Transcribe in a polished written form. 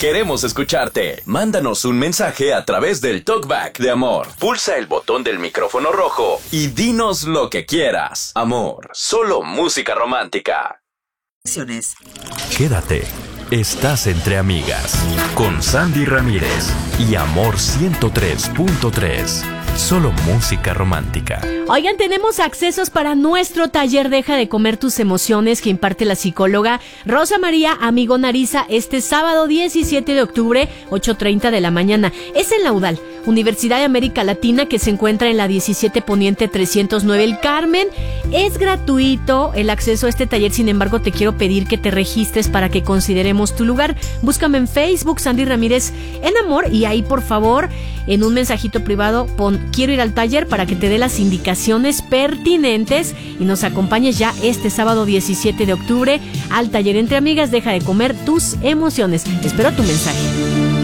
Queremos escucharte. Mándanos un mensaje a través del Talkback de Amor. Pulsa el botón del micrófono rojo y dinos lo que quieras. Amor, solo música romántica. Quédate. Estás entre amigas. Con Sandy Ramírez y Amor 103.3. Solo música romántica. Oigan, tenemos accesos para nuestro taller Deja de comer tus emociones que imparte la psicóloga Rosa María Amigo Nariza este sábado 17 de octubre, 8:30 de la mañana. Es en la UDAL, Universidad de América Latina, que se encuentra en la 17 Poniente 309 El Carmen. Es gratuito el acceso a este taller, sin embargo te quiero pedir que te registres para que consideremos tu lugar. Búscame en Facebook, Sandy Ramírez en Amor, y ahí por favor en un mensajito privado pon quiero ir al taller para que te dé las indicaciones pertinentes y nos acompañes ya este sábado 17 de octubre al taller Entre Amigas. Deja de comer tus emociones. Espero tu mensaje.